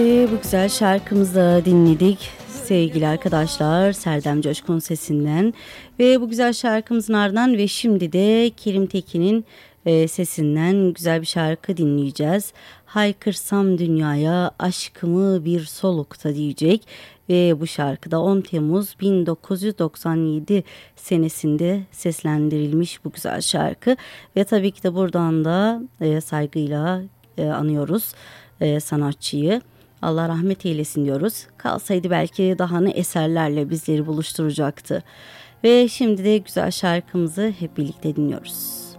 Bu güzel şarkımızı da dinledik sevgili arkadaşlar, Serdem Coşkun sesinden ve bu güzel şarkımızın ardından ve şimdi de Kerim Tekin'in sesinden güzel bir şarkı dinleyeceğiz. Haykırsam dünyaya aşkımı bir solukta diyecek ve bu şarkıda 10 Temmuz 1997 senesinde seslendirilmiş bu güzel şarkı ve tabii ki de buradan da saygıyla anıyoruz sanatçıyı. Allah rahmet eylesin diyoruz. Kalsaydı belki daha ne eserlerle bizleri buluşturacaktı. Ve şimdi de güzel şarkımızı hep birlikte dinliyoruz.